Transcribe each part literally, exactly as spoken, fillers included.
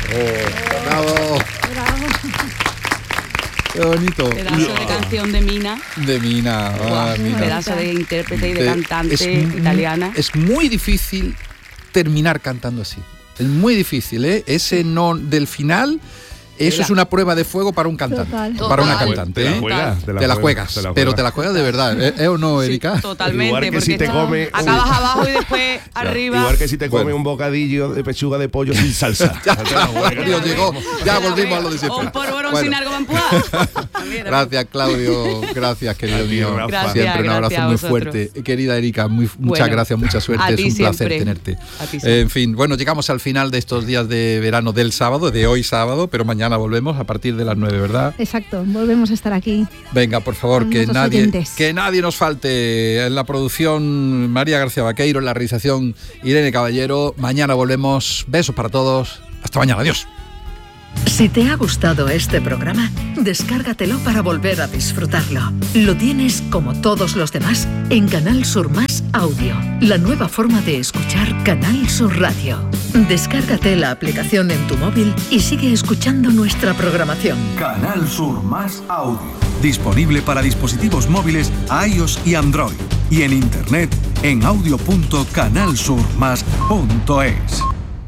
Oh, ¡bravo! Bravo. ¡Qué bonito! Pedazo de canción de Mina. De Mina. Ah, Wow, Mina. Pedazo de intérprete y de, de cantante es, italiana. Es muy difícil terminar cantando así. Es muy difícil, ¿eh? Ese no del final... Eso es una prueba de fuego para un cantante, Total. para una Total. cantante. Te la ¿eh? juegas, te, la te la juegas, te la pero te la juegas de verdad, ¿eh, ¿Eh o no, Erika? Sí, totalmente, igual que porque si te come acabas un... abajo y después arriba. Igual que si te come Bueno. un bocadillo de pechuga de pollo sin salsa. ya, Dios, llegó, ya volvimos a lo de siempre. Un porvorón Bueno. sin algo para empujar. Gracias, Claudio. Gracias, querido mío. Gracias, siempre un abrazo gracias a muy vosotros. fuerte. Querida Erika, muy, muchas Bueno, gracias, mucha suerte. a Es ti un placer siempre. tenerte. A ti siempre. Eh, en fin, bueno, llegamos al final de estos días de verano del sábado, de hoy sábado, pero mañana volvemos a partir de las nueve, ¿verdad? Exacto, volvemos a estar aquí. Venga, por favor, Con que nuestros nadie, oyentes. que nadie nos falte. En la producción, María García Vaqueiro, en la realización, Irene Caballero. Mañana volvemos. Besos para todos. Hasta mañana. Adiós. Si te ha gustado este programa, descárgatelo para volver a disfrutarlo. Lo tienes, como todos los demás, en Canal Sur Más Audio, la nueva forma de escuchar Canal Sur Radio. Descárgate la aplicación en tu móvil y sigue escuchando nuestra programación. Canal Sur Más Audio. Disponible para dispositivos móviles iOS y Android. Y en internet en audio punto canal sur más punto es.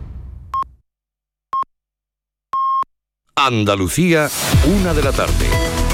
Andalucía, una de la tarde.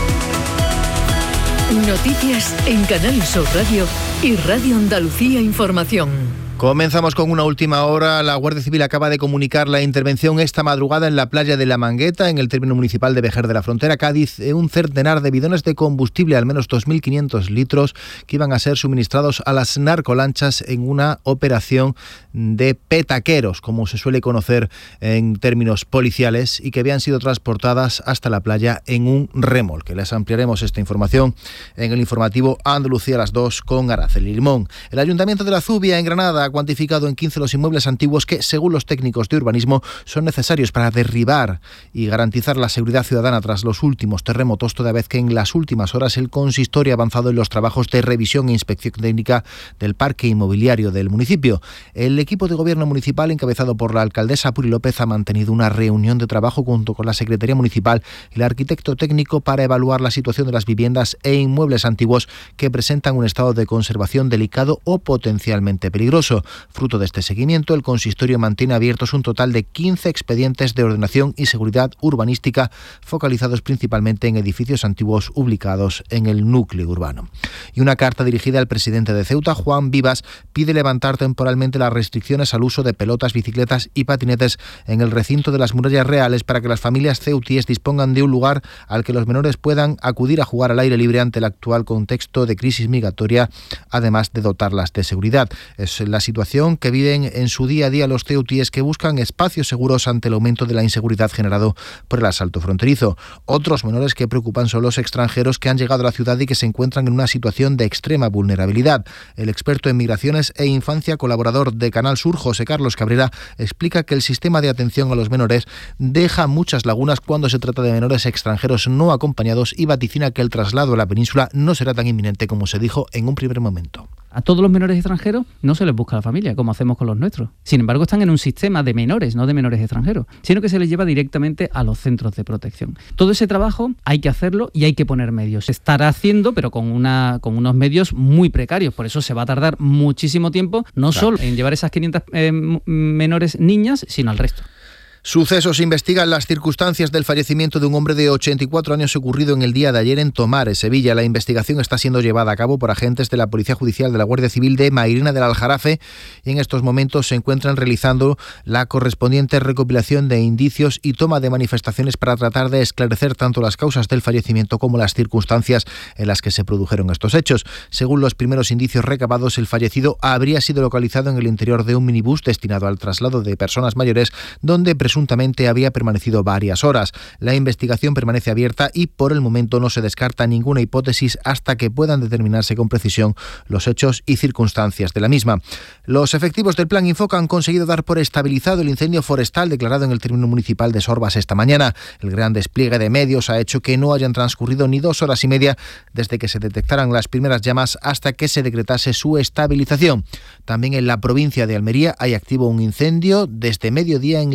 Noticias en Canal Sur Radio y Radio Andalucía Información. Comenzamos con una última hora. La Guardia Civil acaba de comunicar la intervención esta madrugada en la playa de La Mangueta, en el término municipal de Vejer de la Frontera, Cádiz, un centenar de bidones de combustible, al menos dos mil quinientos litros, que iban a ser suministrados a las narcolanchas en una operación de petaqueros, como se suele conocer en términos policiales, y que habían sido transportadas hasta la playa en un remolque. Les ampliaremos esta información en el informativo Andalucía a las dos con Araceli Limón. El Ayuntamiento de la Zubia, en Granada, ha cuantificado en quince los inmuebles antiguos que, según los técnicos de urbanismo, son necesarios para derribar y garantizar la seguridad ciudadana tras los últimos terremotos, toda vez que en las últimas horas el consistorio ha avanzado en los trabajos de revisión e inspección técnica del parque inmobiliario del municipio. El equipo de gobierno municipal, encabezado por la alcaldesa Puri López, ha mantenido una reunión de trabajo junto con la Secretaría Municipal y el arquitecto técnico para evaluar la situación de las viviendas e inmuebles antiguos que presentan un estado de conservación delicado o potencialmente peligroso. Fruto de este seguimiento, el consistorio mantiene abiertos un total de quince expedientes de ordenación y seguridad urbanística focalizados principalmente en edificios antiguos ubicados en el núcleo urbano. Y una carta dirigida al presidente de Ceuta, Juan Vivas, pide levantar temporalmente las restricciones al uso de pelotas, bicicletas y patinetes en el recinto de las murallas reales para que las familias ceutíes dispongan de un lugar al que los menores puedan acudir a jugar al aire libre ante el actual contexto de crisis migratoria, además de dotarlas de seguridad. Es la situación que viven en su día a día los ceutíes, que buscan espacios seguros ante el aumento de la inseguridad generado por el asalto fronterizo. Otros menores que preocupan son los extranjeros que han llegado a la ciudad y que se encuentran en una situación de extrema vulnerabilidad. El experto en migraciones e infancia, colaborador de Canal Sur, José Carlos Cabrera, explica que el sistema de atención a los menores deja muchas lagunas cuando se trata de menores extranjeros no acompañados, y vaticina que el traslado a la península no será tan inminente como se dijo en un primer momento. A todos los menores extranjeros no se les busca la familia, como hacemos con los nuestros. Sin embargo, están en un sistema de menores, no de menores extranjeros, sino que se les lleva directamente a los centros de protección. Todo ese trabajo hay que hacerlo y hay que poner medios. Se estará haciendo, pero con, una, con unos medios muy precarios. Por eso se va a tardar muchísimo tiempo, no claro. solo en llevar esas quinientas eh, menores niñas, sino al resto. Sucesos investigan las circunstancias del fallecimiento de un hombre de ochenta y cuatro años ocurrido en el día de ayer en Tomares, Sevilla. La investigación está siendo llevada a cabo por agentes de la Policía Judicial de la Guardia Civil de Mairena del Aljarafe y en estos momentos se encuentran realizando la correspondiente recopilación de indicios y toma de manifestaciones para tratar de esclarecer tanto las causas del fallecimiento como las circunstancias en las que se produjeron estos hechos. Según los primeros indicios recabados, el fallecido habría sido localizado en el interior de un minibús destinado al traslado de personas mayores, donde presuntamente presuntamente había permanecido varias horas. La investigación permanece abierta y por el momento no se descarta ninguna hipótesis hasta que puedan determinarse con precisión los hechos y circunstancias de la misma. Los efectivos del Plan Infoca han conseguido dar por estabilizado el incendio forestal declarado en el término municipal de Sorbas esta mañana. El gran despliegue de medios ha hecho que no hayan transcurrido ni dos horas y media desde que se detectaran las primeras llamas hasta que se decretase su estabilización. También en la provincia de Almería hay activo un incendio desde mediodía en la Sierra de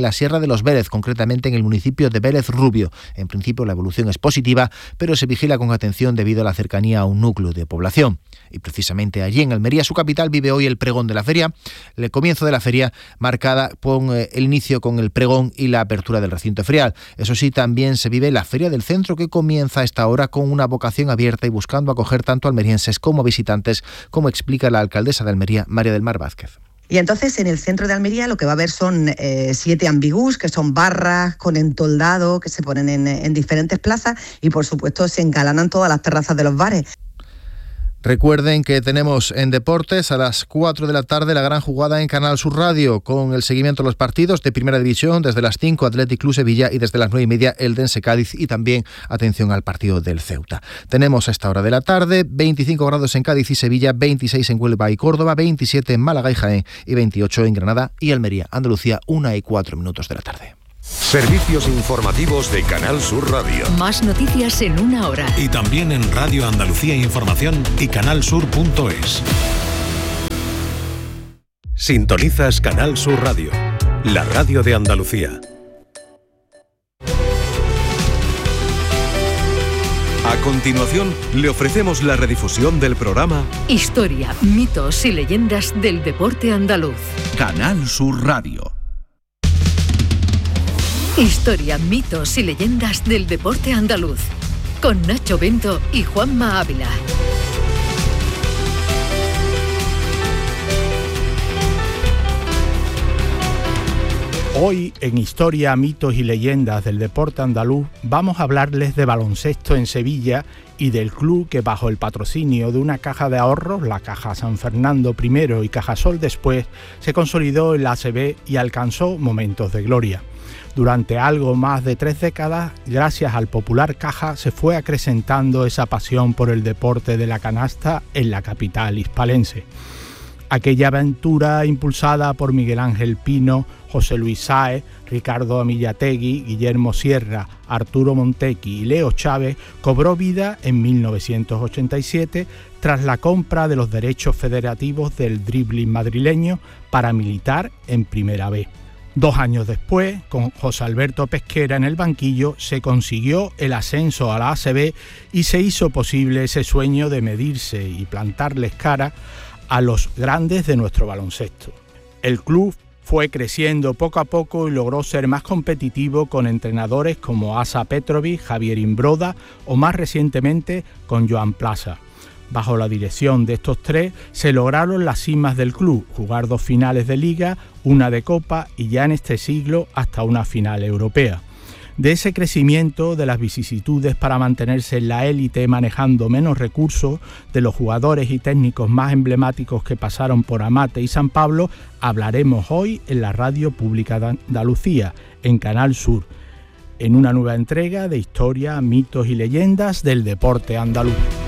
de los Vélez, concretamente en el municipio de Vélez Rubio. En principio la evolución es positiva, pero se vigila con atención debido a la cercanía a un núcleo de población. Y precisamente allí en Almería, su capital, vive hoy el pregón de la feria, el comienzo de la feria marcada con eh, el inicio con el pregón y la apertura del recinto ferial. Eso sí, también se vive la Feria del Centro, que comienza a esta hora con una vocación abierta y buscando acoger tanto almerienses como visitantes, como explica la alcaldesa de Almería, María del Mar Vázquez. Y entonces en el centro de Almería lo que va a haber son eh, siete ambigús, que son barras con entoldado que se ponen en, en diferentes plazas y por supuesto se engalanan todas las terrazas de los bares. Recuerden que tenemos en deportes a las cuatro de la tarde la gran jugada en Canal Sur Radio con el seguimiento de los partidos de Primera División desde las cinco Athletic Club Sevilla y desde las nueve y media Eldense Cádiz y también atención al partido del Ceuta. Tenemos a esta hora de la tarde veinticinco grados en Cádiz y Sevilla, veintiséis en Huelva y Córdoba, veintisiete en Málaga y Jaén y veintiocho en Granada y Almería. Andalucía, una y cuatro minutos de la tarde. Servicios informativos de Canal Sur Radio. Más noticias en una hora. Y también en Radio Andalucía Información y canalsur punto es. Sintonizas Canal Sur Radio, la radio de Andalucía. A continuación, le ofrecemos la redifusión del programa Historia, mitos y leyendas del deporte andaluz. Canal Sur Radio. Historia, mitos y leyendas del deporte andaluz. Con Nacho Bento y Juanma Ávila. Hoy en Historia, mitos y leyendas del deporte andaluz vamos a hablarles de baloncesto en Sevilla y del club que bajo el patrocinio de una caja de ahorros, la Caja San Fernando primero y Cajasol después, se consolidó en la A C B y alcanzó momentos de gloria. Durante algo más de tres décadas, gracias al popular Caja, se fue acrecentando esa pasión por el deporte de la canasta en la capital hispalense. Aquella aventura impulsada por Miguel Ángel Pino, José Luis Sáez, Ricardo Amillategui, Guillermo Sierra, Arturo Montequi y Leo Chávez cobró vida en mil novecientos ochenta y siete tras la compra de los derechos federativos del dribbling madrileño para militar en Primera B. Dos años después, con José Alberto Pesquera en el banquillo, se consiguió el ascenso a la A C B y se hizo posible ese sueño de medirse y plantarles cara a los grandes de nuestro baloncesto. El club fue creciendo poco a poco y logró ser más competitivo con entrenadores como Asa Petrovic, Javier Imbroda o más recientemente con Joan Plaza. Bajo la dirección de estos tres se lograron las cimas del club, jugar dos finales de liga, una de copa y ya en este siglo hasta una final europea. De ese crecimiento, de las vicisitudes para mantenerse en la élite manejando menos recursos, de los jugadores y técnicos más emblemáticos que pasaron por Amate y San Pablo, hablaremos hoy en la Radio Pública de Andalucía, en Canal Sur, en una nueva entrega de Historia, mitos y leyendas del deporte andaluz.